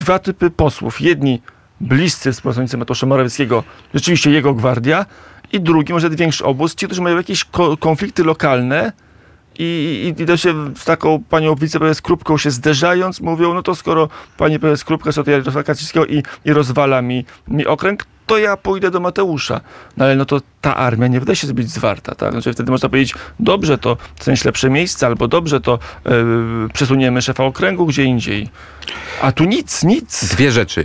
dwa typy posłów. Jedni bliscy współpracownicy Mateusza Morawieckiego, rzeczywiście jego gwardia, i drugi, może większy obóz, ci, którzy mają jakieś konflikty lokalne i to się z taką panią wiceprezes Krupką się zderzając, mówią, no to skoro pani prezes Krupka jest od Jarosława Kaczyńskiego i rozwala mi okręg, to ja pójdę do Mateusza. No ale no to ta armia nie wydaje się być zwarta, tak? Znaczy wtedy można powiedzieć, dobrze, to znaleźć lepsze miejsce, albo dobrze, to przesuniemy szefa okręgu gdzie indziej. A tu nic. Dwie rzeczy.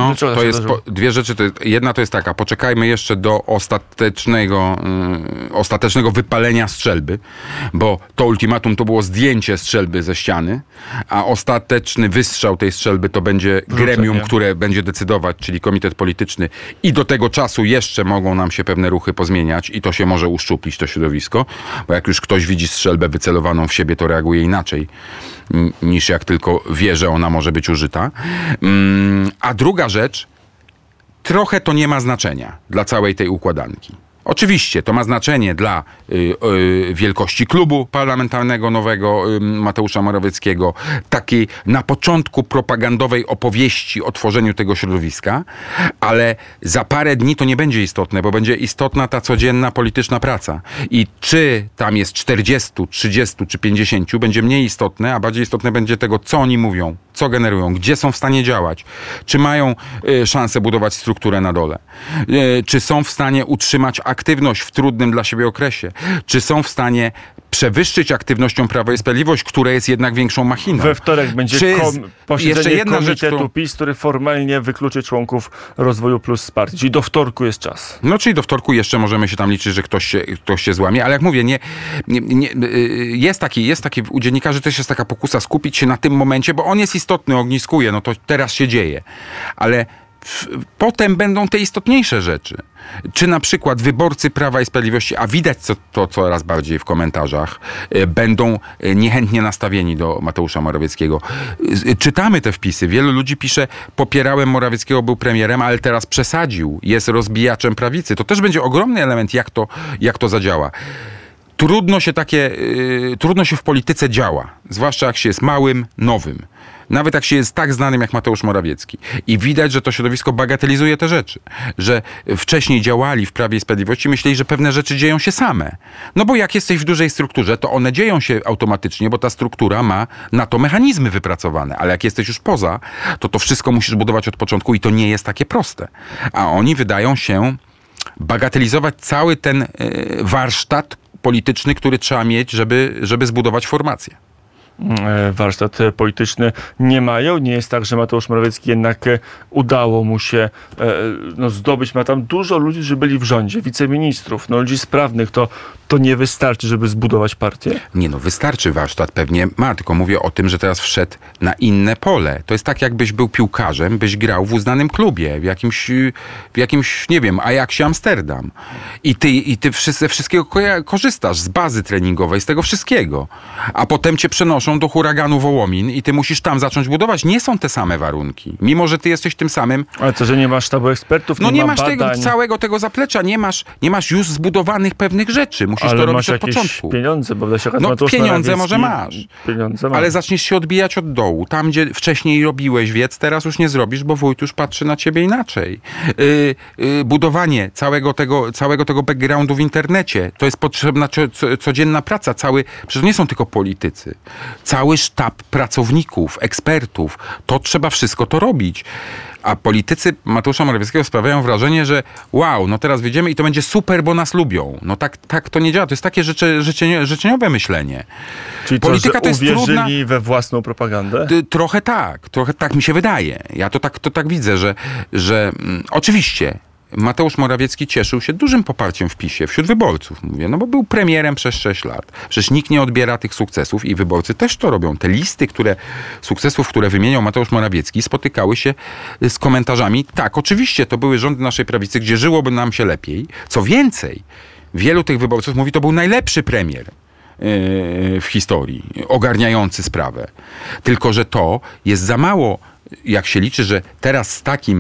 Jedna to jest taka, poczekajmy jeszcze do ostatecznego wypalenia strzelby, bo to ultimatum to było zdjęcie strzelby ze ściany, a ostateczny wystrzał tej strzelby to będzie gremium, które będzie decydować, czyli komitet polityczny, i do tego czasu jeszcze mogą nam się pewne ruchy pozmieniać i to się może uszczuplić, to środowisko, bo jak już ktoś widzi strzelbę wycelowaną w siebie, to reaguje inaczej niż jak tylko wie, że ona może być użyta. A druga rzecz, trochę to nie ma znaczenia dla całej tej układanki. Oczywiście to ma znaczenie dla wielkości klubu parlamentarnego nowego Mateusza Morawieckiego, takiej na początku propagandowej opowieści o tworzeniu tego środowiska, ale za parę dni to nie będzie istotne, bo będzie istotna ta codzienna polityczna praca. I czy tam jest 40, 30 czy 50, będzie mniej istotne, a bardziej istotne będzie tego, co oni mówią, co generują, gdzie są w stanie działać, czy mają szansę budować strukturę na dole, czy są w stanie utrzymać aktywność w trudnym dla siebie okresie, czy są w stanie przewyższyć aktywnością Prawo i Sprawiedliwość, które jest jednak większą machiną. We wtorek będzie posiedzenie komitetu PiS, który formalnie wykluczy członków Rozwoju Plus z partii. Czyli do wtorku jest czas. No, czyli do wtorku jeszcze możemy się tam liczyć, że ktoś się złamie, ale jak mówię, jest taki u dziennikarzy też jest taka pokusa skupić się na tym momencie, bo on jest istotny, ogniskuje, no to teraz się dzieje. Ale potem będą te istotniejsze rzeczy. Czy na przykład wyborcy Prawa i Sprawiedliwości, a widać to coraz bardziej w komentarzach, będą niechętnie nastawieni do Mateusza Morawieckiego. Czytamy te wpisy. Wielu ludzi pisze, popierałem Morawieckiego, był premierem, ale teraz przesadził, jest rozbijaczem prawicy. To też będzie ogromny element, jak to zadziała. Trudno się w polityce działa, zwłaszcza jak się jest małym, nowym. Nawet jak się jest tak znanym jak Mateusz Morawiecki. I widać, że to środowisko bagatelizuje te rzeczy. Że wcześniej działali w Prawie i Sprawiedliwości, myśleli, że pewne rzeczy dzieją się same. No bo jak jesteś w dużej strukturze, to one dzieją się automatycznie, bo ta struktura ma na to mechanizmy wypracowane. Ale jak jesteś już poza, to wszystko musisz budować od początku i to nie jest takie proste. A oni wydają się bagatelizować cały ten warsztat polityczny, który trzeba mieć, żeby zbudować formację. Warsztat polityczny nie mają. Nie jest tak, że Mateusz Morawiecki jednak udało mu się zdobyć. Ma tam dużo ludzi, którzy byli w rządzie, wiceministrów, ludzi sprawnych. To nie wystarczy, żeby zbudować partię? Nie, wystarczy warsztat pewnie ma, tylko mówię o tym, że teraz wszedł na inne pole. To jest tak, jakbyś był piłkarzem, byś grał w uznanym klubie, w jakimś nie wiem, Ajaxie Amsterdam. I ty ze wszystkiego korzystasz, z bazy treningowej, z tego wszystkiego. A potem cię przenoszą do huraganu Wołomin i ty musisz tam zacząć budować. Nie są te same warunki. Mimo, że ty jesteś tym samym... Ale co, że nie masz sztabu ekspertów? Nie masz całego tego zaplecza. Nie masz już zbudowanych pewnych rzeczy. Musisz to robić od początku. Pieniądze, bo pieniądze może masz. Ale zaczniesz się odbijać od dołu. Tam, gdzie wcześniej robiłeś wiec, teraz już nie zrobisz, bo wójt już patrzy na ciebie inaczej. Budowanie całego tego backgroundu w internecie. To jest potrzebna codzienna praca. Przecież nie są tylko politycy. Cały sztab pracowników, ekspertów. To trzeba wszystko to robić. A politycy Mateusza Morawieckiego sprawiają wrażenie, że wow, teraz wyjdziemy i to będzie super, bo nas lubią. Tak to nie działa. To jest takie życzeniowe myślenie. Czyli polityka to jest trudna. We własną propagandę? Trochę tak mi się wydaje. Ja to tak widzę, że oczywiście Mateusz Morawiecki cieszył się dużym poparciem w PiS-ie, wśród wyborców, mówię, bo był premierem przez 6 lat. Przecież nikt nie odbiera tych sukcesów i wyborcy też to robią. Te listy sukcesów, które wymieniał Mateusz Morawiecki, spotykały się z komentarzami, tak, oczywiście, to były rządy naszej prawicy, gdzie żyłoby nam się lepiej. Co więcej, wielu tych wyborców mówi, to był najlepszy premier w historii, ogarniający sprawę. Tylko że to jest za mało, jak się liczy, że teraz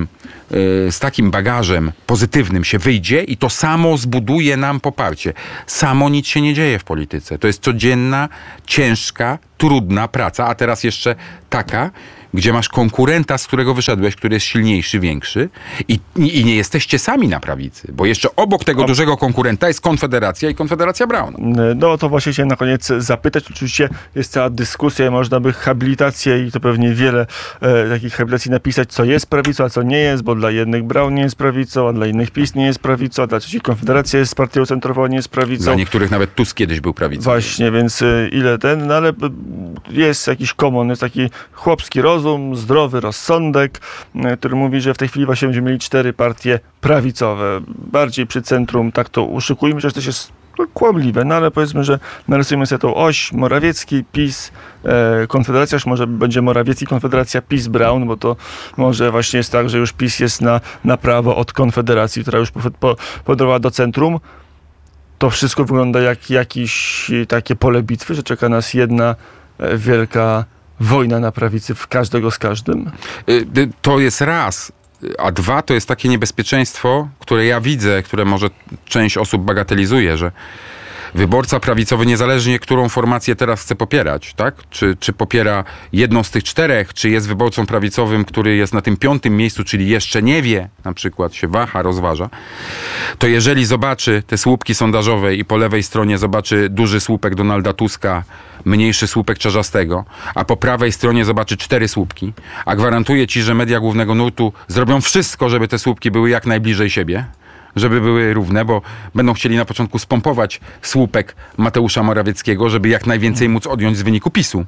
z takim bagażem pozytywnym się wyjdzie i to samo zbuduje nam poparcie. Samo nic się nie dzieje w polityce. To jest codzienna, ciężka, trudna praca, a teraz jeszcze taka, gdzie masz konkurenta, z którego wyszedłeś, który jest silniejszy, większy i nie jesteście sami na prawicy, bo jeszcze obok tego dużego konkurenta jest Konfederacja i Konfederacja Brauna. No to właśnie chciałem na koniec zapytać. Oczywiście jest cała dyskusja i można by habilitację i to pewnie wiele takich habilitacji napisać, co jest prawicą, a co nie jest, bo dla jednych Braun nie jest prawicą, a dla innych PiS nie jest prawicą, a dla trzecich Konfederacja jest partią centrową, nie jest prawicą. Dla niektórych nawet Tusk kiedyś był prawicą. Właśnie, więc no ale jest jakiś jest taki chłopski rozum, zdrowy rozsądek, który mówi, że w tej chwili właśnie będziemy mieli 4 partie prawicowe. Bardziej przy centrum, tak to uszykujmy, że to jest kłamliwe, no ale powiedzmy, że narysujemy sobie tą oś Morawiecki, PiS, Konfederacja, już może będzie Morawiecki, Konfederacja, PiS, Braun, bo to może właśnie jest tak, że już PiS jest na prawo od Konfederacji, która już podroła do centrum. To wszystko wygląda jak jakieś takie pole bitwy, że czeka nas jedna wielka wojna na prawicy w każdego z każdym. To jest raz. A dwa, to jest takie niebezpieczeństwo, które ja widzę, które może część osób bagatelizuje, że wyborca prawicowy, niezależnie którą formację teraz chce popierać, tak? Czy popiera jedną z tych 4, czy jest wyborcą prawicowym, który jest na tym 5. miejscu, czyli jeszcze nie wie, na przykład się waha, rozważa, to jeżeli zobaczy te słupki sondażowe i po lewej stronie zobaczy duży słupek Donalda Tuska, mniejszy słupek Czarzastego, a po prawej stronie zobaczy 4 słupki, a gwarantuję ci, że media głównego nurtu zrobią wszystko, żeby te słupki były jak najbliżej siebie, żeby były równe, bo będą chcieli na początku spompować słupek Mateusza Morawieckiego, żeby jak najwięcej móc odjąć z wyniku PiS-u.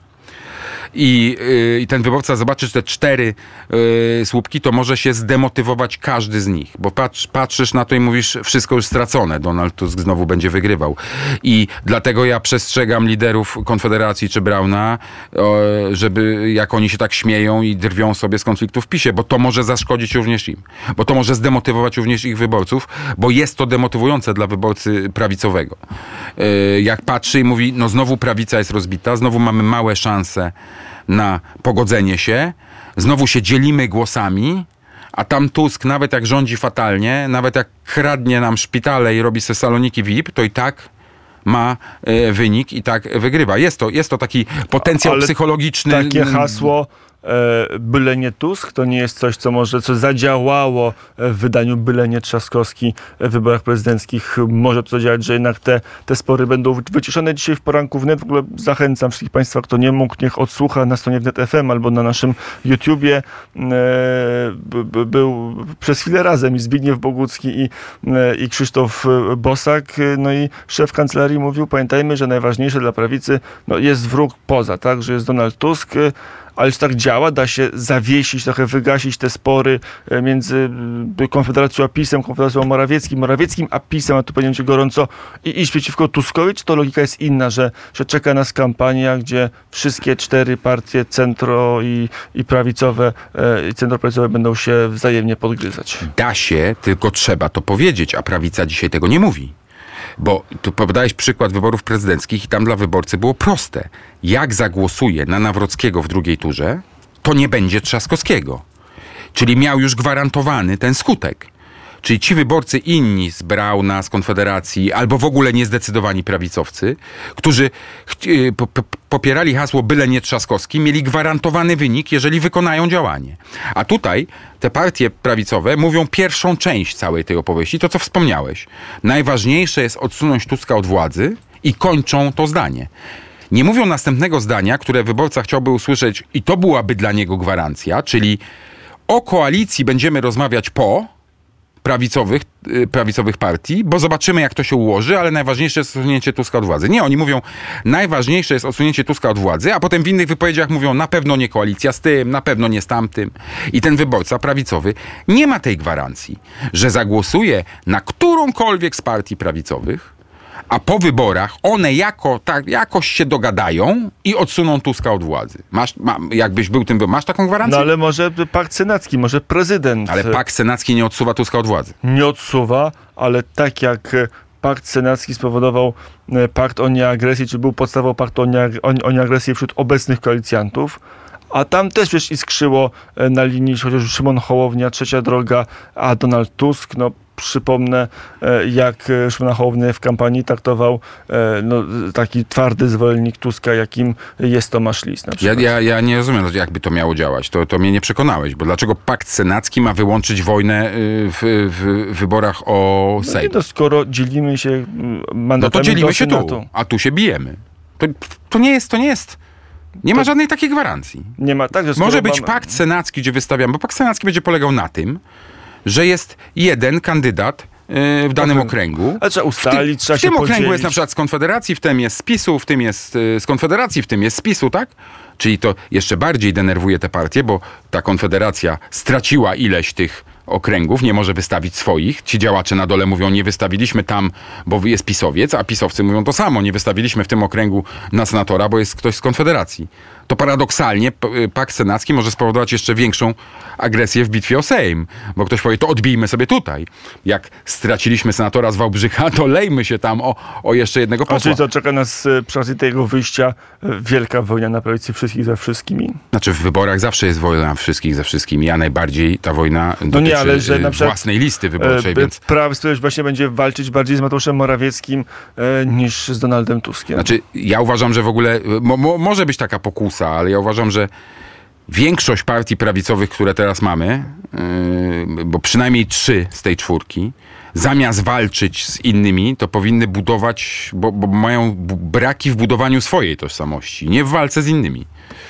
I ten wyborca zobaczy te 4 słupki, to może się zdemotywować każdy z nich, bo patrzysz na to i mówisz, wszystko już stracone, Donald Tusk znowu będzie wygrywał. I dlatego ja przestrzegam liderów Konfederacji czy Brauna, żeby jak oni się tak śmieją i drwią sobie z konfliktu w PiS-ie, bo to może zaszkodzić również im, bo to może zdemotywować również ich wyborców, bo jest to demotywujące dla wyborcy prawicowego. Jak patrzy i mówi, no znowu prawica jest rozbita, znowu mamy małe szanse na pogodzenie się, znowu się dzielimy głosami, a tam Tusk, nawet jak rządzi fatalnie, nawet jak kradnie nam szpitale i robi sobie saloniki VIP, to i tak ma wynik i tak wygrywa. Jest to taki potencjał psychologiczny. Takie hasło byle nie Tusk, to nie jest coś, co zadziałało w wydaniu byle nie Trzaskowski w wyborach prezydenckich. Może to zadziałać, że jednak te spory będą wyciszone dzisiaj w poranku wnet. W ogóle zachęcam wszystkich Państwa, kto nie mógł, niech odsłucha na stronie Wnet FM albo na naszym YouTubie. Był przez chwilę razem i Zbigniew Bogucki i Krzysztof Bosak. No i szef kancelarii mówił, pamiętajmy, że najważniejsze dla prawicy jest wróg poza, tak, że jest Donald Tusk. Ale czy tak działa? Da się zawiesić, trochę wygasić te spory między Konfederacją a PiS-em, Konfederacją Morawieckim a PiS-em, a tu powinien się gorąco i iść przeciwko Tuskowi? Czy to logika jest inna, że czeka nas kampania, gdzie wszystkie 4 partie centro i prawicowe i centroprawicowe będą się wzajemnie podgryzać? Da się, tylko trzeba to powiedzieć, a prawica dzisiaj tego nie mówi. Bo tu podałeś przykład wyborów prezydenckich i tam dla wyborcy było proste. Jak zagłosuje na Nawrockiego w drugiej turze, to nie będzie Trzaskowskiego. Czyli miał już gwarantowany ten skutek. Czyli ci wyborcy inni z Brauna, z Konfederacji, albo w ogóle niezdecydowani prawicowcy, którzy popierali hasło byle nie Trzaskowski, mieli gwarantowany wynik, jeżeli wykonają działanie. A tutaj te partie prawicowe mówią pierwszą część całej tej opowieści, to co wspomniałeś. Najważniejsze jest odsunąć Tuska od władzy i kończą to zdanie. Nie mówią następnego zdania, które wyborca chciałby usłyszeć i to byłaby dla niego gwarancja, czyli o koalicji będziemy rozmawiać po prawicowych partii, bo zobaczymy, jak to się ułoży, ale najważniejsze jest odsunięcie Tuska od władzy. Nie, oni mówią, najważniejsze jest odsunięcie Tuska od władzy, a potem w innych wypowiedziach mówią, na pewno nie koalicja z tym, na pewno nie z tamtym. I ten wyborca prawicowy nie ma tej gwarancji, że zagłosuje na którąkolwiek z partii prawicowych, a po wyborach one jakoś się dogadają i odsuną Tuska od władzy. Jakbyś był tym, masz taką gwarancję? No ale może pakt senacki, może prezydent. Ale pakt senacki nie odsuwa Tuska od władzy. Nie odsuwa, ale tak jak pakt senacki spowodował pakt o nieagresji, czy był podstawą paktu o nieagresji wśród obecnych koalicjantów, A tam też wiesz, iskrzyło na linii, chociaż Szymon Hołownia, Trzecia Droga, a Donald Tusk, no przypomnę, jak Szymon Hołownia w kampanii traktował taki twardy zwolennik Tuska, jakim jest Tomasz Lis na przykład. Ja nie rozumiem, jakby to miało działać. To mnie nie przekonałeś, bo dlaczego pakt senacki ma wyłączyć wojnę w wyborach o Sejm? No skoro dzielimy się mandatami, no to dzielimy się Senatu. tu, a tu się bijemy. To nie jest. Nie ma żadnej takiej gwarancji. Nie ma tak, że może być pakt senacki, gdzie wystawiamy, bo pakt senacki będzie polegał na tym, że jest jeden kandydat w danym okręgu. Ale trzeba ustalić, trzeba się W tym podzielić. okręgu jest na przykład z Konfederacji, w tym jest z PiS-u, w tym jest z Konfederacji, w tym jest z PiS-u, tak? Czyli to jeszcze bardziej denerwuje te partie, bo ta Konfederacja straciła ileś tych okręgów, nie może wystawić swoich. Ci działacze na dole mówią, nie wystawiliśmy tam, bo jest pisowiec, a pisowcy mówią to samo, nie wystawiliśmy w tym okręgu na senatora, bo jest ktoś z Konfederacji. To paradoksalnie pakt senacki może spowodować jeszcze większą agresję w bitwie o Sejm, bo ktoś powie, to odbijmy sobie tutaj. Jak straciliśmy senatora z Wałbrzycha, to lejmy się tam o jeszcze jednego posła. A czyli to czeka nas przy okazji tego wyjścia wielka wojna na prawicy wszystkich ze wszystkimi? Znaczy w wyborach zawsze jest wojna wszystkich ze wszystkimi, a najbardziej ta wojna dotyczy ale że na przykład własnej listy wyborczej. Więc... Prawo i Sprawiedliwość właśnie będzie walczyć bardziej z Mateuszem Morawieckim niż z Donaldem Tuskiem. Znaczy ja uważam, że w ogóle może być taka pokusa, ale ja uważam, że większość partii prawicowych, które teraz mamy, bo przynajmniej 3 z tej 4, zamiast walczyć z innymi, to powinny budować, bo mają braki w budowaniu swojej tożsamości, nie w walce z innymi.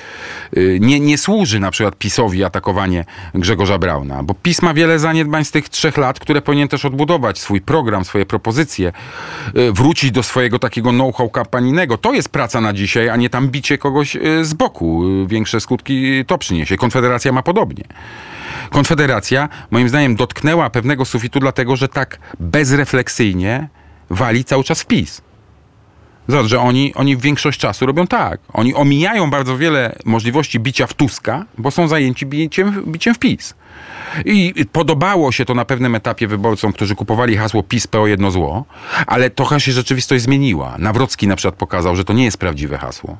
Nie służy na przykład PiS-owi atakowanie Grzegorza Brauna, bo PiS ma wiele zaniedbań z tych 3 lat, które powinien też odbudować, swój program, swoje propozycje, wrócić do swojego takiego know-how kampanijnego. To jest praca na dzisiaj, a nie tam bicie kogoś z boku. Większe skutki to przyniesie. Konfederacja ma podobnie. Konfederacja, moim zdaniem, dotknęła pewnego sufitu, dlatego że tak bezrefleksyjnie wali cały czas w PiS. Zobacz, że oni w większość czasu robią tak. Oni omijają bardzo wiele możliwości bicia w Tuska, bo są zajęci biciem w PiS. I podobało się to na pewnym etapie wyborcom, którzy kupowali hasło PiS, PO, jedno zło, ale trochę się rzeczywistość zmieniła. Nawrocki na przykład pokazał, że to nie jest prawdziwe hasło.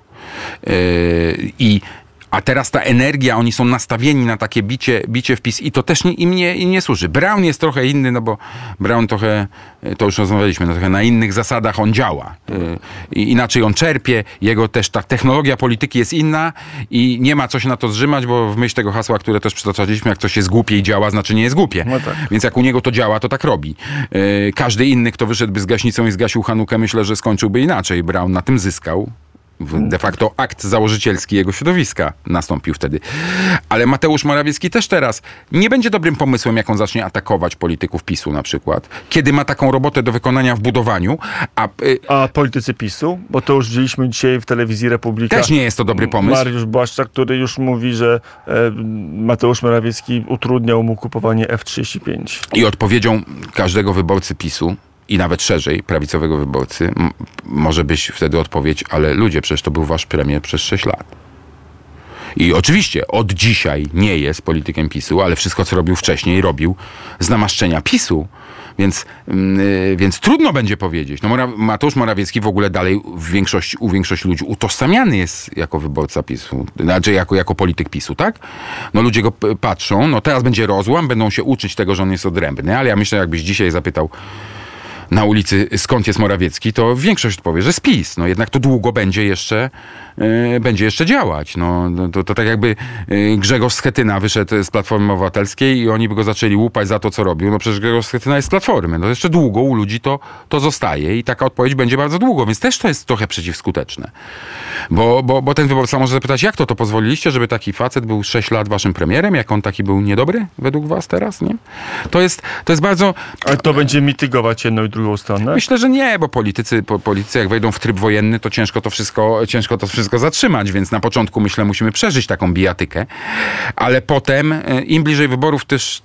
A teraz ta energia, oni są nastawieni na takie bicie w PiS i to też im nie służy. Braun jest trochę inny, no bo Braun trochę, to już rozmawialiśmy, trochę na innych zasadach on działa. Inaczej on czerpie, jego też ta technologia polityki jest inna i nie ma co się na to zrzymać, bo w myśl tego hasła, które też przytaczaliśmy, jak coś jest głupie i działa, znaczy nie jest głupie. No tak. Więc jak u niego to działa, to tak robi. Każdy inny, kto wyszedłby z gaśnicą i zgasił Hanukę, myślę, że skończyłby inaczej. Braun na tym zyskał. De facto akt założycielski jego środowiska nastąpił wtedy. Ale Mateusz Morawiecki też teraz nie będzie dobrym pomysłem, jak on zacznie atakować polityków PiS-u na przykład, kiedy ma taką robotę do wykonania w budowaniu. A politycy PiS-u? Bo to już widzieliśmy dzisiaj w telewizji Republika. Też nie jest to dobry pomysł. Mariusz Błaszczak, który już mówi, że Mateusz Morawiecki utrudniał mu kupowanie F-35. I odpowiedzią każdego wyborcy PiS-u i nawet szerzej, prawicowego wyborcy, może być wtedy odpowiedź, ale ludzie, przecież to był wasz premier przez 6 lat. I oczywiście od dzisiaj nie jest politykiem PiS-u, ale wszystko, co robił wcześniej, robił z namaszczenia PiS-u. Więc trudno będzie powiedzieć. No Mateusz Morawiecki w ogóle dalej u większości ludzi utożsamiany jest jako wyborca PiS-u, znaczy jako polityk PiS-u, tak? No ludzie go patrzą, no teraz będzie rozłam, będą się uczyć tego, że on jest odrębny, ale ja myślę, jakbyś dzisiaj zapytał na ulicy, skąd jest Morawiecki, to większość odpowie, że z PiS. No jednak to długo będzie jeszcze działać. No, to tak jakby Grzegorz Schetyna wyszedł z Platformy Obywatelskiej i oni by go zaczęli łupać za to, co robił. No przecież Grzegorz Schetyna jest z Platformy. No jeszcze długo u ludzi to zostaje i taka odpowiedź będzie bardzo długo, więc też to jest trochę przeciwskuteczne. Bo ten wyborca może zapytać, jak to pozwoliliście, żeby taki facet był 6 lat waszym premierem? Jak on taki był niedobry według was teraz, nie? To jest bardzo... Ale to będzie mitygować jedną i drugą stronę? Myślę, że nie, bo politycy jak wejdą w tryb wojenny, to ciężko to wszystko zatrzymać, więc na początku, myślę, musimy przeżyć taką bijatykę, ale potem im bliżej wyborów też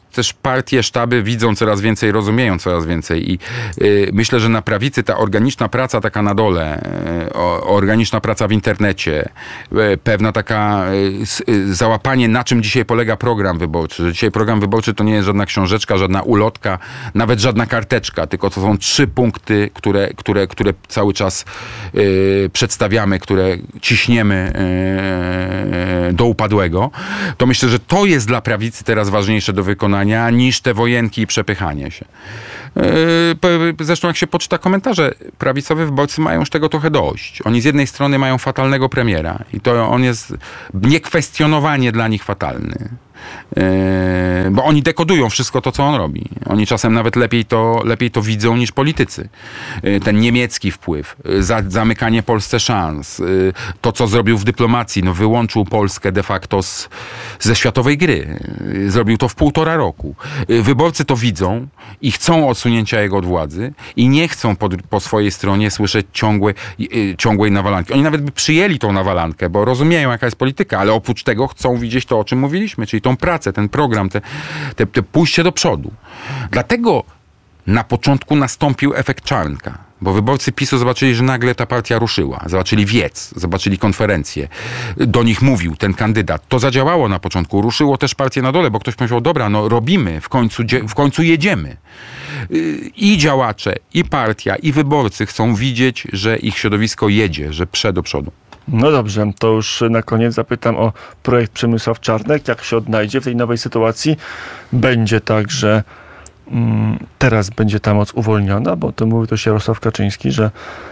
też partie, sztaby widzą coraz więcej, rozumieją coraz więcej i myślę, że na prawicy ta organiczna praca taka na dole, organiczna praca w internecie, pewna taka załapanie, na czym dzisiaj polega program wyborczy. Że dzisiaj program wyborczy to nie jest żadna książeczka, żadna ulotka, nawet żadna karteczka, tylko to są 3 punkty, które cały czas przedstawiamy, które ciśniemy do upadłego. To myślę, że to jest dla prawicy teraz ważniejsze do wykonania niż te wojenki i przepychanie się. Zresztą jak się poczyta komentarze, prawicowi wyborcy mają już tego trochę dość. Oni z jednej strony mają fatalnego premiera i to on jest niekwestionowanie dla nich fatalny. Bo oni dekodują wszystko to, co on robi. Oni czasem nawet lepiej to widzą niż politycy. Ten niemiecki wpływ, zamykanie Polsce szans, to, co zrobił w dyplomacji, wyłączył Polskę de facto ze światowej gry. Zrobił to w 1,5 roku. Wyborcy to widzą i chcą odsunięcia jego od władzy i nie chcą po swojej stronie słyszeć ciągłej nawalanki. Oni nawet by przyjęli tą nawalankę, bo rozumieją, jaka jest polityka, ale oprócz tego chcą widzieć to, o czym mówiliśmy, czyli tą pracę, ten program, te pójście do przodu. Dlatego na początku nastąpił efekt Czarnka, bo wyborcy PiS-u zobaczyli, że nagle ta partia ruszyła. Zobaczyli wiec, zobaczyli konferencję. Do nich mówił ten kandydat. To zadziałało na początku. Ruszyło też partię na dole, bo ktoś powiedział, dobra, robimy, w końcu jedziemy. I działacze, i partia, i wyborcy chcą widzieć, że ich środowisko jedzie, że prze do przodu. No dobrze, to już na koniec zapytam o projekt Przemysław Czarnek. Jak się odnajdzie w tej nowej sytuacji? Będzie tak, że teraz będzie ta moc uwolniona, bo to mówił też Jarosław Kaczyński, że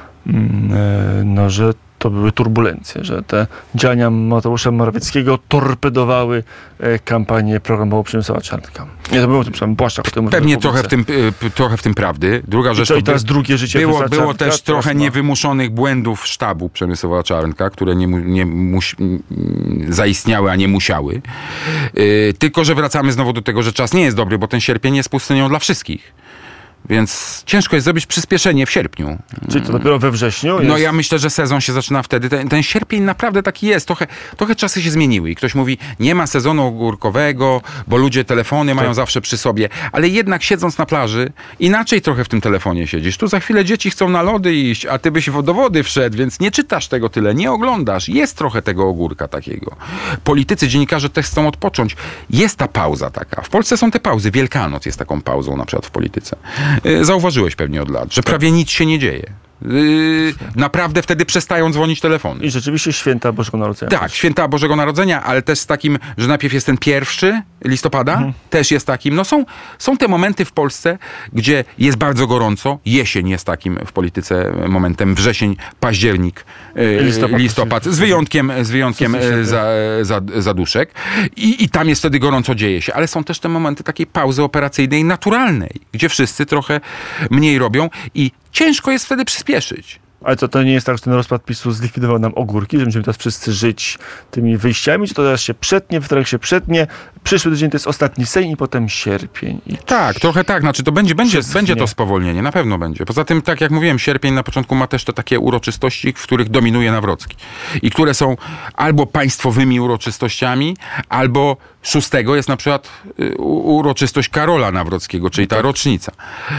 to były turbulencje, że te działania Mateusza Morawieckiego torpedowały kampanię programową Przemysława Czarnka. Nie, to było Błaszczak. Pewnie trochę w tym prawdy. Druga rzecz, i teraz drugie życie było też trochę niewymuszonych błędów sztabu Przemysława Czarnka, które zaistniały, a nie musiały. Tylko że wracamy znowu do tego, że czas nie jest dobry, bo ten sierpień jest pustynią dla wszystkich. Więc ciężko jest zrobić przyspieszenie w sierpniu. Czyli to dopiero we wrześniu? No ja myślę, że sezon się zaczyna wtedy. Ten sierpień naprawdę taki jest. Trochę czasy się zmieniły. I ktoś mówi, nie ma sezonu ogórkowego, bo ludzie telefony mają zawsze przy sobie. Ale jednak siedząc na plaży, inaczej trochę w tym telefonie siedzisz. Tu za chwilę dzieci chcą na lody iść, a ty byś do wody wszedł, więc nie czytasz tego tyle, nie oglądasz. Jest trochę tego ogórka takiego. Politycy, dziennikarze też chcą odpocząć. Jest ta pauza taka. W Polsce są te pauzy. Wielkanoc jest taką pauzą na przykład w polityce. Zauważyłeś pewnie od lat, że prawie nic się nie dzieje. Naprawdę wtedy przestają dzwonić telefony. I rzeczywiście święta Bożego Narodzenia. Tak, święta Bożego Narodzenia, ale też z takim, że najpierw jest ten 1 listopada, też jest takim, są te momenty w Polsce, gdzie jest bardzo gorąco, jesień jest takim w polityce momentem, wrzesień, październik, listopad, z wyjątkiem zaduszek i tam jest wtedy gorąco, dzieje się, ale są też te momenty takiej pauzy operacyjnej naturalnej, gdzie wszyscy trochę mniej robią i ciężko jest wtedy przyspieszyć. Ale to nie jest tak, że ten rozpad PiS-u zlikwidował nam ogórki, że będziemy teraz wszyscy żyć tymi wyjściami, czy to teraz się przetnie, w trakcie się przetnie, przyszły tydzień to jest ostatni Sejm i potem sierpień. Tak, trochę tak, znaczy to będzie to spowolnienie, na pewno będzie. Poza tym, tak jak mówiłem, sierpień na początku ma też te takie uroczystości, w których dominuje Nawrocki i które są albo państwowymi uroczystościami, albo 6 jest na przykład uroczystość Karola Nawrockiego, czyli ta rocznica.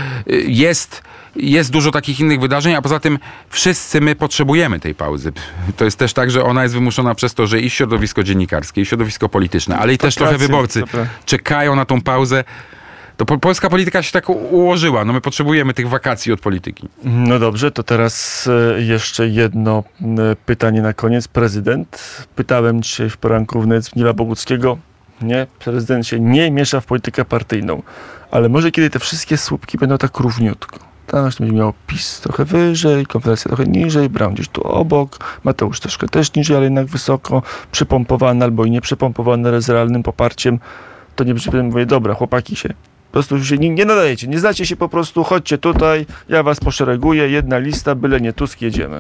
Jest dużo takich innych wydarzeń, a poza tym wszyscy my potrzebujemy tej pauzy. To jest też tak, że ona jest wymuszona przez to, że i środowisko dziennikarskie, i środowisko polityczne, ale i też trochę wyborcy czekają na tą pauzę. To polska polityka się tak ułożyła. My potrzebujemy tych wakacji od polityki. No dobrze, to teraz jeszcze jedno pytanie na koniec. Prezydent. Pytałem dzisiaj w poranku w Zbigniewa Boguckiego. Nie, prezydent się nie miesza w politykę partyjną. Ale może kiedy te wszystkie słupki będą tak równiutko. Tak, będzie miał PiS trochę wyżej, Konfederacja trochę niżej, Braun gdzieś tu obok, Mateusz troszkę też niżej, ale jednak wysoko, przypompowany albo i nie przypompowany, ale z realnym poparciem, to nie będzie, mówię, dobra, chłopaki się, po prostu się nie nadajecie, nie znacie się po prostu, chodźcie tutaj, ja was poszereguję, jedna lista, byle nie Tusk, jedziemy.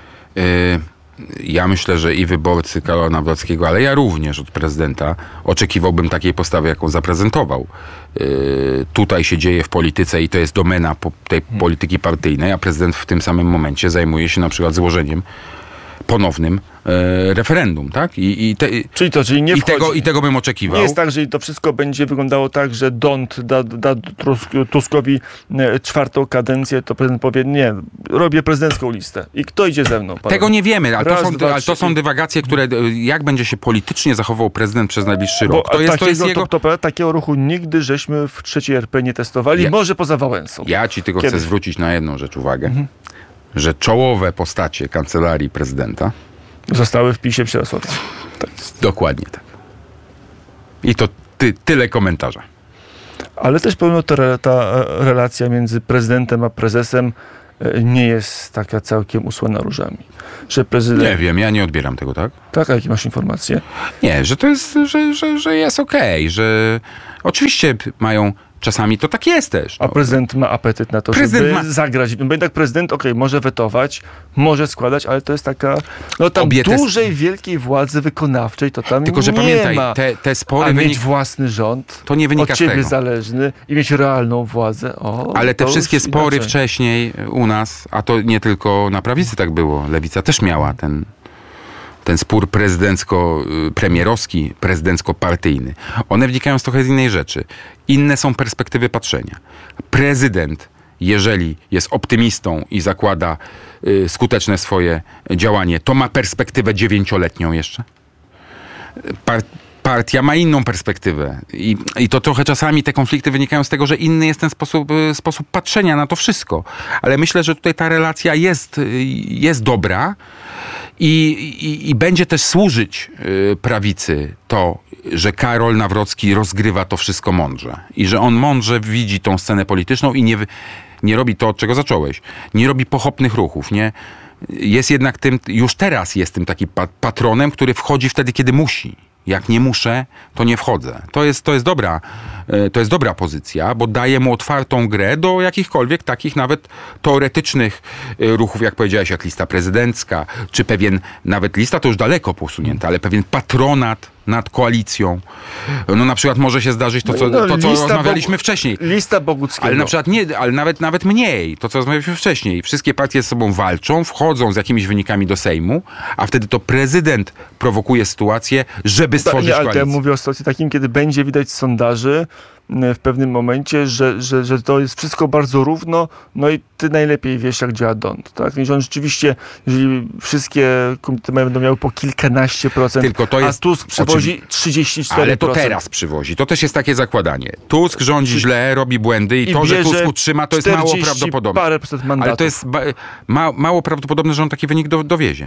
Ja myślę, że i wyborcy Karola Nawrockiego, ale ja również od prezydenta oczekiwałbym takiej postawy, jaką zaprezentował. Tutaj się dzieje w polityce i to jest domena tej polityki partyjnej, a prezydent w tym samym momencie zajmuje się na przykład złożeniem ponownym referendum, tak? Czyli nie wchodzi. I tego bym oczekiwał. Nie jest tak, że to wszystko będzie wyglądało tak, że Dont da Tuskowi 4. kadencję, to prezydent powie, nie, robię prezydencką listę. I kto idzie ze mną? Tego nie wiemy, ale to są dywagacje, które, jak będzie się politycznie zachował prezydent przez najbliższy rok. Takiego ruchu nigdy żeśmy w III RP nie testowali, może poza Wałęsą. Ja ci tylko chcę zwrócić na jedną rzecz uwagę, że czołowe postacie kancelarii prezydenta zostały w PiS-ie przerosłowców. Tak. Dokładnie tak. I to tyle komentarza. Ale też pewno ta relacja między prezydentem a prezesem nie jest taka całkiem usłana różami. Że prezydent... Nie wiem, ja nie odbieram tego, tak? Tak, a jakie masz informacje? Nie, że to jest, że jest okej, że oczywiście mają... Czasami to tak jest też. A prezydent ma apetyt na to, żeby zagrać. Bo jednak prezydent, może wetować, może składać, ale to jest taka... tam dużej, wielkiej władzy wykonawczej to tam tylko, że nie pamiętaj, ma. te spory... mieć własny rząd, to nie wynika od ciebie z tego. zależny i mieć realną władzę. Ale te wszystkie spory wcześniej u nas, a to nie tylko na prawicy tak było, lewica też miała ten spór prezydencko-premierowski, prezydencko-partyjny. One wnikają z trochę z innej rzeczy. Inne są perspektywy patrzenia. Prezydent, jeżeli jest optymistą i zakłada skuteczne swoje działanie, to ma perspektywę 9-letnią jeszcze. Partia ma inną perspektywę. I to trochę czasami te konflikty wynikają z tego, że inny jest ten sposób patrzenia na to wszystko. Ale myślę, że tutaj ta relacja jest dobra i będzie też służyć prawicy to, że Karol Nawrocki rozgrywa to wszystko mądrze. I że on mądrze widzi tą scenę polityczną i nie robi to, od czego zacząłeś. Nie robi pochopnych ruchów, nie? Jest jednak już teraz jest tym takim patronem, który wchodzi wtedy, kiedy musi. Jak nie muszę, to nie wchodzę. To jest dobra pozycja, bo daje mu otwartą grę do jakichkolwiek takich nawet teoretycznych ruchów, jak powiedziałeś, jak lista prezydencka, czy pewien, nawet lista to już daleko posunięta, ale pewien patronat nad koalicją. Na przykład może się zdarzyć to, co rozmawialiśmy wcześniej. Lista Boguckiego. Ale na przykład ale nawet mniej. To, co rozmawialiśmy wcześniej. Wszystkie partie ze sobą walczą, wchodzą z jakimiś wynikami do Sejmu, a wtedy to prezydent prowokuje sytuację, żeby stworzyć koalicję. Ale ja mówię o sytuacji takim, kiedy będzie widać z sondaży w pewnym momencie, że to jest wszystko bardzo równo, i ty najlepiej wiesz, jak działa Dont. Tak? Więc on rzeczywiście, jeżeli wszystkie komitety będą miały po kilkanaście procent, tylko to jest, a Tusk przywozi 34%. Ale to teraz przywozi. To też jest takie zakładanie. Tusk rządzi źle, robi błędy i to, że Tusk utrzyma, to jest mało prawdopodobne. Parę procent mandatów. Ale to jest mało prawdopodobne, że on taki wynik dowiezie.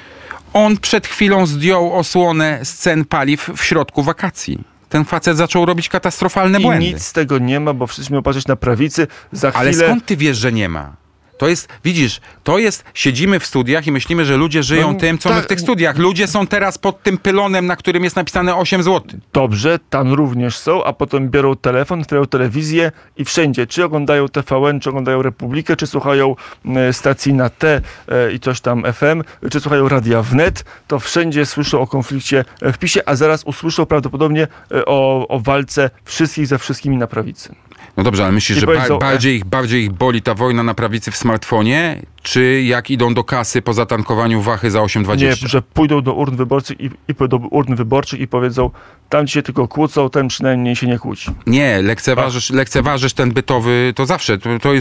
On przed chwilą zdjął osłonę z cen paliw w środku wakacji. Ten facet zaczął robić katastrofalne błędy. I nic z tego nie ma, bo wszyscy miał patrzeć na prawicy. Ale skąd ty wiesz, że nie ma? To jest, widzisz, siedzimy w studiach i myślimy, że ludzie żyją tym, co my w tych studiach. Ludzie są teraz pod tym pylonem, na którym jest napisane 8 zł. Dobrze, tam również są, a potem biorą telefon, otwierają telewizję i wszędzie, czy oglądają TVN, czy oglądają Republikę, czy słuchają stacji na T i coś tam FM, czy słuchają radia wnet, to wszędzie słyszą o konflikcie w PiS-ie, a zaraz usłyszą prawdopodobnie o walce wszystkich ze wszystkimi na prawicy. No dobrze, ale myślisz, że bardziej ich boli ta wojna na prawicy w smartfonie, czy jak idą do kasy po zatankowaniu wachy za 8,20? Nie, że pójdą do urn wyborczych i powiedzą, tam ci się tylko kłócą, ten przynajmniej się nie kłóci. Nie, lekceważysz ten bytowy, to zawsze.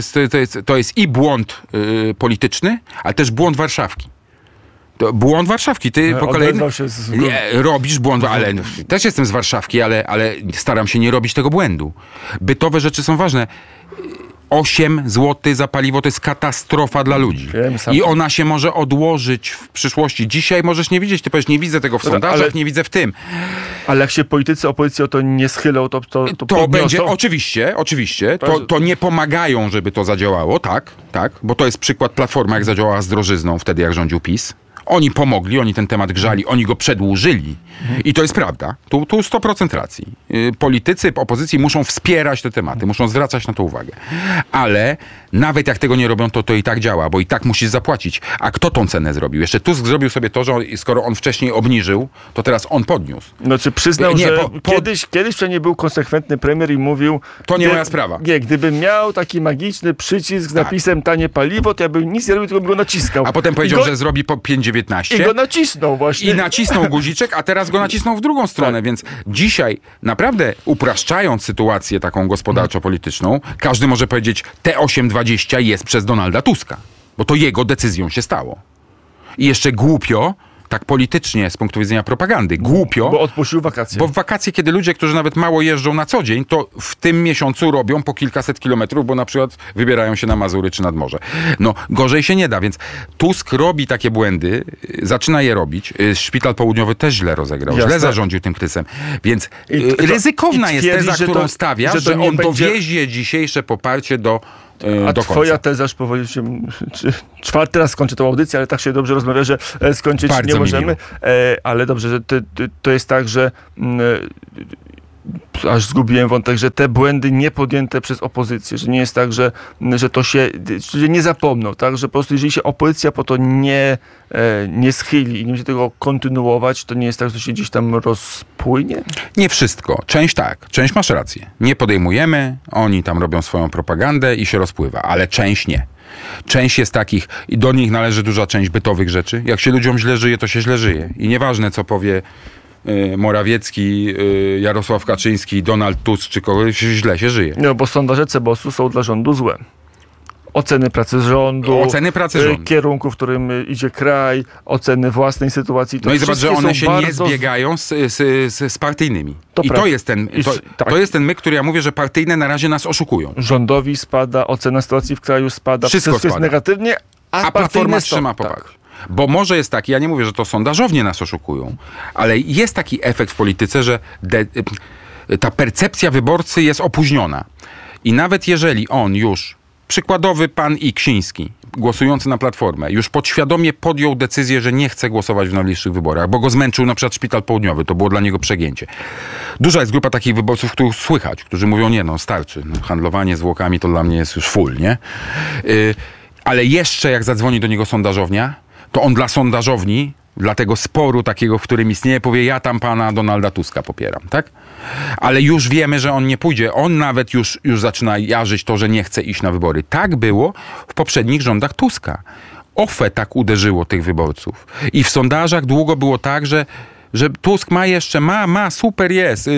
To jest i błąd polityczny, ale też błąd Warszawki. To błąd Warszawki. Ty po kolei robisz błąd, ale też jestem z Warszawki, ale staram się nie robić tego błędu. Bytowe rzeczy są ważne. 8 zł za paliwo to jest katastrofa dla ludzi. I ona się może odłożyć w przyszłości. Dzisiaj możesz nie widzieć. Ty powiesz, nie widzę tego w sondażach, nie widzę w tym. Ale jak się politycy opozycji o to nie schylą, to będzie, oczywiście. To nie pomagają, żeby to zadziałało. Tak, bo to jest przykład Platformy, jak zadziałała z drożyzną wtedy, jak rządził PiS. Oni pomogli, oni ten temat grzali, oni go przedłużyli. I to jest prawda. Tu 100% racji. Politycy opozycji muszą wspierać te tematy, muszą zwracać na to uwagę. Ale nawet jak tego nie robią, to i tak działa, bo i tak musisz zapłacić. A kto tą cenę zrobił? Jeszcze Tusk zrobił sobie to, że skoro on wcześniej obniżył, to teraz on podniósł. Znaczy przyznał, że kiedyś przynajmniej był konsekwentny premier i mówił... To nie moja sprawa. Nie, gdybym miał taki magiczny przycisk z napisem tanie paliwo, to ja bym nic nie robił, tylko bym go naciskał. A potem powiedział, że zrobi po 5,90 COVID-19. I go nacisnął właśnie. I nacisnął guziczek, a teraz go nacisnął w drugą stronę, więc dzisiaj naprawdę upraszczając sytuację taką gospodarczo-polityczną, każdy może powiedzieć, T820 jest przez Donalda Tuska, bo to jego decyzją się stało. I jeszcze głupio, tak politycznie z punktu widzenia propagandy, głupio. Bo odpuścił wakacje. Bo w wakacje, kiedy ludzie, którzy nawet mało jeżdżą na co dzień, to w tym miesiącu robią po kilkaset kilometrów, bo na przykład wybierają się na Mazury czy nad morze. No, gorzej się nie da, więc Tusk robi takie błędy, zaczyna je robić. Szpital Południowy też źle rozegrał, źle zarządził tym kryzysem. Więc ryzykowna jest teza, którą stawia, że on dowiezie dzisiejsze poparcie do twoja teza, już powoli się, czwarty raz skończę tą audycję, ale tak się dobrze rozmawia, że skończyć bardzo nie możemy. Ale dobrze, że to jest tak, że aż zgubiłem wątek, że te błędy nie podjęte przez opozycję, że nie jest tak, że to się, że nie zapomną, tak, że po prostu jeżeli się opozycja po to nie schyli i nie będzie tego kontynuować, to nie jest tak, że to się gdzieś tam rozpłynie? Nie wszystko. Część tak. Część masz rację. Nie podejmujemy, oni tam robią swoją propagandę i się rozpływa, ale część nie. Część jest takich, i do nich należy duża część bytowych rzeczy. Jak się ludziom źle żyje, to się źle żyje. I nieważne, co powie Morawiecki, Jarosław Kaczyński, Donald Tusk, czy kogoś, źle się żyje. No, bo sondaże CBOS-u są dla rządu złe. Oceny pracy rządu, kierunku, w którym idzie kraj, oceny własnej sytuacji. To no i zobacz, że one się nie zbiegają z partyjnymi. To jest ten myk, który ja mówię, że partyjne na razie nas oszukują. Rządowi spada, ocena sytuacji w kraju spada, wszystko jest negatywnie, a Platforma trzyma poparcie. Bo może jest taki, ja nie mówię, że to sondażownie nas oszukują, ale jest taki efekt w polityce, że ta percepcja wyborcy jest opóźniona. I nawet jeżeli on już, przykładowy pan Iksiński, głosujący na Platformę, już podświadomie podjął decyzję, że nie chce głosować w najbliższych wyborach, bo go zmęczył na przykład Szpital Południowy, to było dla niego przegięcie. Duża jest grupa takich wyborców, których słychać, którzy mówią, nie no, starczy, handlowanie zwłokami to dla mnie jest już full, nie? Ale jeszcze jak zadzwoni do niego sondażownia, to on dla sondażowni, dla tego sporu takiego, w którym istnieje, powie, ja tam pana Donalda Tuska popieram, tak? Ale już wiemy, że on nie pójdzie. On nawet już zaczyna jarzyć to, że nie chce iść na wybory. Tak było w poprzednich rządach Tuska. OFE tak uderzyło tych wyborców. I w sondażach długo było tak, że Tusk ma jeszcze, super jest.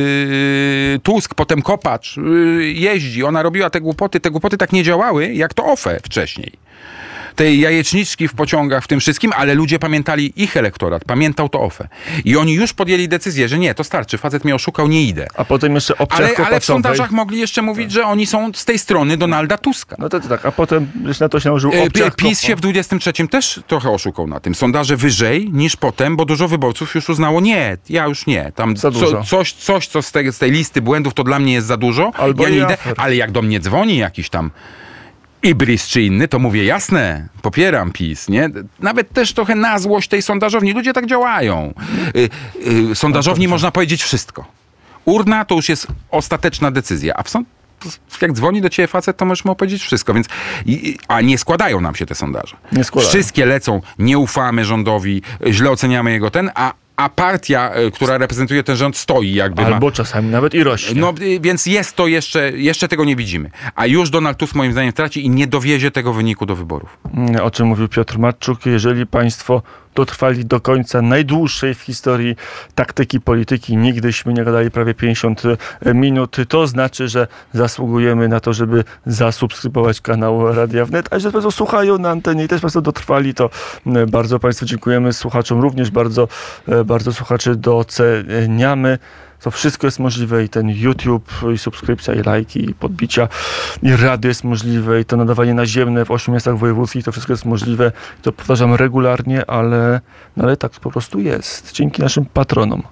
Tusk, potem Kopacz jeździ. Ona robiła te głupoty tak nie działały, jak to OFE wcześniej. Te jajeczniczki w pociągach, w tym wszystkim, ale ludzie pamiętali ich elektorat, pamiętał to OFE. I oni już podjęli decyzję, że nie, to starczy, facet mnie oszukał, nie idę. A potem jeszcze ale w sondażach mogli jeszcze mówić, że oni są z tej strony Donalda Tuska. No to tak, a potem na to się nałożył obciach. PiS się w 23 też trochę oszukał na tym. Sondaże wyżej niż potem, bo dużo wyborców już uznało, nie, ja już nie. Tam coś, co z tej listy błędów, to dla mnie jest za dużo. Albo ja nie idę, ale jak do mnie dzwoni jakiś tam Ibris czy inny, to mówię, jasne, popieram PiS, nie? Nawet też trochę na złość tej sondażowni. Ludzie tak działają. Sondażowni można powiedzieć wszystko. Urna to już jest ostateczna decyzja, a jak dzwoni do ciebie facet, to możesz mu powiedzieć wszystko. Więc, a nie składają nam się te sondaże. Nie składają. Wszystkie lecą, nie ufamy rządowi, źle oceniamy jego a partia, która reprezentuje ten rząd, stoi jakby. Albo czasami nawet i rośnie. No więc jest to jeszcze tego nie widzimy. A już Donald Tusk moim zdaniem traci i nie dowiezie tego wyniku do wyborów. O czym mówił Piotr Matczuk. Jeżeli państwo dotrwali do końca najdłuższej w historii taktyki polityki, nigdyśmy nie gadali prawie 50 minut, to znaczy, że zasługujemy na to, żeby zasubskrybować kanał Radia Wnet, a jeżeli państwo słuchają na antenie i też państwo dotrwali, to bardzo państwu dziękujemy, słuchaczom również bardzo słuchaczy doceniamy. To wszystko jest możliwe i ten YouTube, i subskrypcja, i lajki, i podbicia, i radio jest możliwe, i to nadawanie naziemne w 8 miastach wojewódzkich, to wszystko jest możliwe. To powtarzam regularnie, ale tak po prostu jest. Dzięki naszym patronom.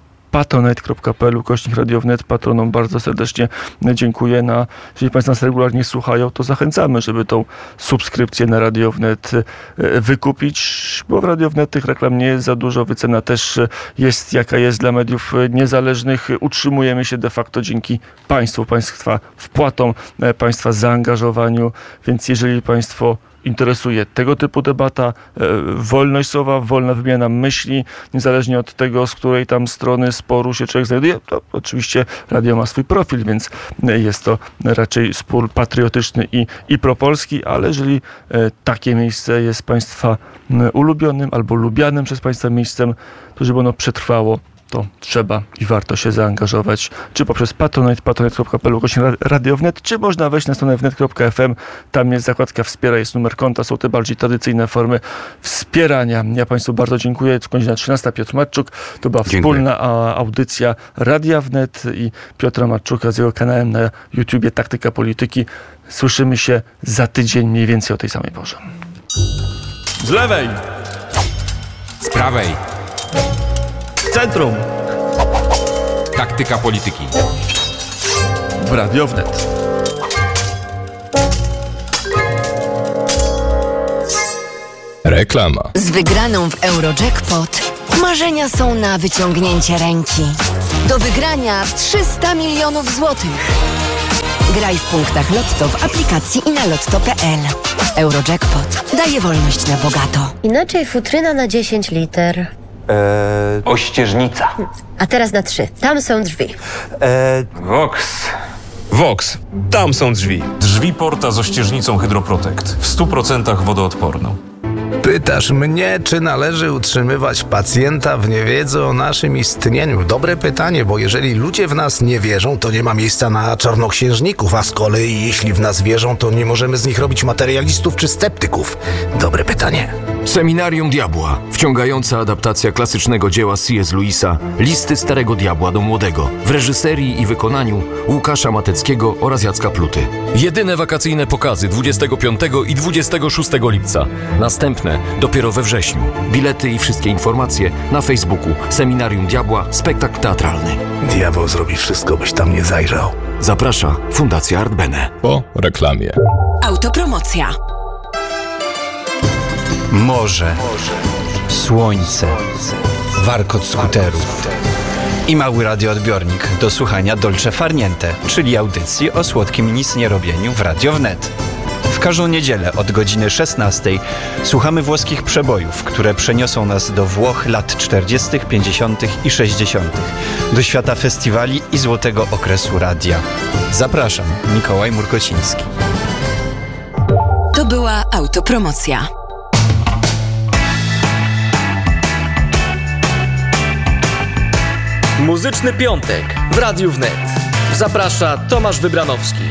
patronite.pl/Radio Wnet. Patronom bardzo serdecznie dziękuję. Jeżeli państwo nas regularnie słuchają, to zachęcamy, żeby tą subskrypcję na Radio Wnet wykupić, bo w Radio Wnet tych reklam nie jest za dużo. Wycena też jest jaka jest dla mediów niezależnych. Utrzymujemy się de facto dzięki państwu, państwa wpłatom, państwa zaangażowaniu, więc jeżeli państwo interesuje tego typu debata, wolność słowa, wolna wymiana myśli, niezależnie od tego, z której tam strony sporu się człowiek znajduje, to oczywiście radio ma swój profil, więc jest to raczej spór patriotyczny i propolski, ale jeżeli takie miejsce jest Państwa ulubionym albo lubianym przez Państwa miejscem, to żeby ono przetrwało, to trzeba i warto się zaangażować, czy poprzez patronite.pl/Radio Wnet, czy można wejść na stronę wnet.fm, tam jest zakładka wspiera, jest numer konta, są te bardziej tradycyjne formy wspierania. Ja Państwu bardzo dziękuję. Godzina 13, Piotr Matczuk. To była wspólna audycja Radia Wnet i Piotra Matczuka z jego kanałem na YouTubie Taktyka Polityki. Słyszymy się za tydzień mniej więcej o tej samej porze. Z lewej! Z prawej! Centrum. Taktyka polityki. W Radio Wnet. Reklama. Z wygraną w Eurojackpot marzenia są na wyciągnięcie ręki. Do wygrania 300 milionów złotych. Graj w punktach Lotto w aplikacji i na lotto.pl. Eurojackpot daje wolność na bogato. Inaczej futryna na 10 liter. Ościeżnica. A teraz na 3. Tam są drzwi. Vox. Tam są drzwi. Drzwi porta z ościeżnicą Hydroprotect. W 100% wodoodporną. Pytasz mnie, czy należy utrzymywać pacjenta w niewiedzy o naszym istnieniu? Dobre pytanie, bo jeżeli ludzie w nas nie wierzą, to nie ma miejsca na czarnoksiężników, a z kolei jeśli w nas wierzą, to nie możemy z nich robić materialistów czy sceptyków. Dobre pytanie. Seminarium Diabła. Wciągająca adaptacja klasycznego dzieła C.S. Lewisa Listy Starego Diabła do Młodego w reżyserii i wykonaniu Łukasza Mateckiego oraz Jacka Pluty. Jedyne wakacyjne pokazy 25 i 26 lipca. Następne dopiero we wrześniu. Bilety i wszystkie informacje na Facebooku Seminarium Diabła Spektakl Teatralny. Diabeł zrobi wszystko, byś tam nie zajrzał. Zaprasza Fundacja Art Bene. Po reklamie. Autopromocja. Morze, słońce, warkot skuterów i mały radioodbiornik do słuchania Dolce Far Niente, czyli audycji o słodkim nicnierobieniu w Radio Wnet. W każdą niedzielę od godziny 16 słuchamy włoskich przebojów, które przeniosą nas do Włoch lat 40., 50. i 60., do świata festiwali i złotego okresu radia. Zapraszam, Mikołaj Murkociński. To była autopromocja. Muzyczny Piątek w Radiu Wnet. Zaprasza Tomasz Wybranowski.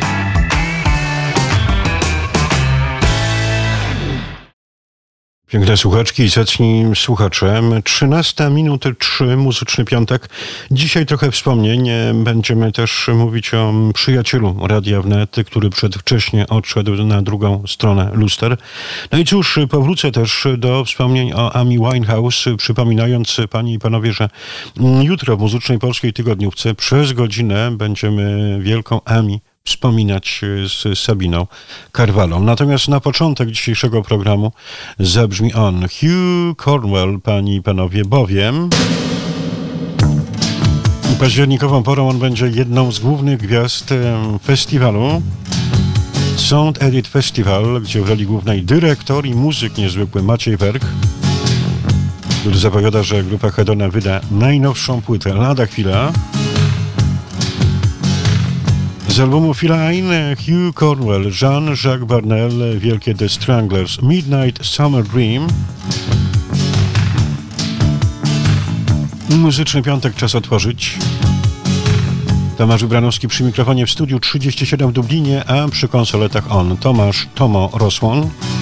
Piękne słuchaczki i zacni słuchacze. 13:03, Muzyczny Piątek. Dzisiaj trochę wspomnień. Będziemy też mówić o przyjacielu Radia Wnet, który przedwcześnie odszedł na drugą stronę luster. No i cóż, powrócę też do wspomnień o Amy Winehouse, przypominając panie i panowie, że jutro w Muzycznej Polskiej Tygodniówce przez godzinę będziemy wielką Amy wspominać z Sabiną Karwalą. Natomiast na początek dzisiejszego programu zabrzmi on, Hugh Cornwell, panie i panowie, bowiem październikową porą on będzie jedną z głównych gwiazd festiwalu Sound Edit Festival, gdzie w roli głównej dyrektor i muzyk niezwykły Maciej Werk, który zapowiada, że grupa Hedona wyda najnowszą płytę lada chwila. Z albumu Feline, Hugh Cornwell, Jean-Jacques Barnel, wielkie The Stranglers, Midnight Summer Dream. Muzyczny Piątek, czas otworzyć. Tomasz Wybranowski przy mikrofonie w studiu 37 w Dublinie, a przy konsoletach on, Tomo Rosłon.